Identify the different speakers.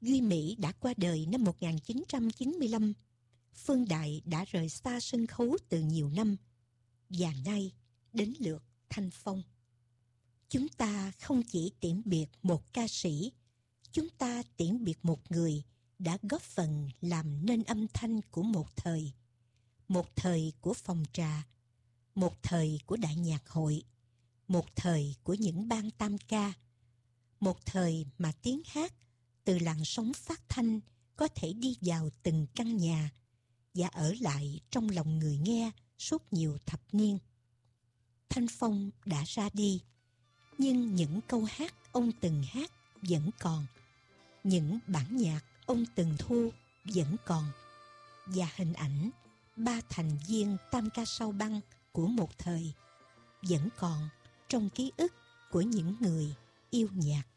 Speaker 1: Duy Mỹ đã qua đời năm 1995. Phương Đại đã rời xa sân khấu từ nhiều năm. Và nay đến lượt Thanh Phong. Chúng ta không chỉ tiễn biệt một ca sĩ, chúng ta tiễn biệt một người đã góp phần làm nên âm thanh của một thời của phòng trà, một thời của đại nhạc hội, một thời của những ban tam ca, một thời mà tiếng hát từ làn sóng phát thanh có thể đi vào từng căn nhà và ở lại trong lòng người nghe suốt nhiều thập niên. Thanh Phong đã ra đi, nhưng những câu hát ông từng hát vẫn còn, những bản nhạc ông từng thu vẫn còn, và hình ảnh ba thành viên tam ca sao băng của một thời vẫn còn trong ký ức của những người yêu nhạc.